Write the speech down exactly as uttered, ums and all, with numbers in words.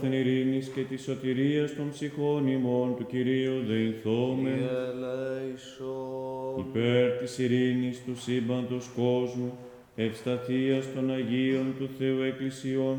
Την ειρήνης και της σωτηρίας των ψυχών ημών του Κυρίου δεηθόμεν. Υπέρ της ειρήνης του σύμπαντος κόσμου, ευσταθίας των Αγίων του Θεού Εκκλησιών,